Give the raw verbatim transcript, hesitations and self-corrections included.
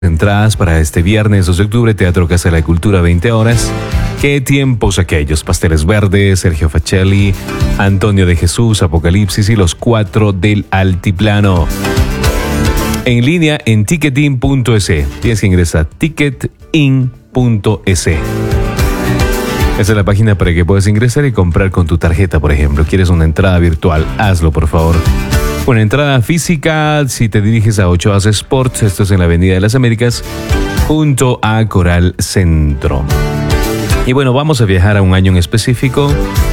Entradas para este viernes dos de octubre, Teatro Casa de la Cultura, veinte horas. ¿Qué tiempos aquellos? Pasteles Verdes, Sergio Facelli, Antonio de Jesús, Apocalipsis y los cuatro del Altiplano. En línea en ticketin punto es. Tienes que ingresar a ticketin punto es. Esa es la página para que puedas ingresar y comprar con tu tarjeta, por ejemplo. ¿Quieres una entrada virtual? Hazlo, por favor. Una entrada física, si te diriges a Ocho As Sports, esto es en la Avenida de las Américas, junto a Coral Centro. Y bueno, vamos a viajar a un año en específico.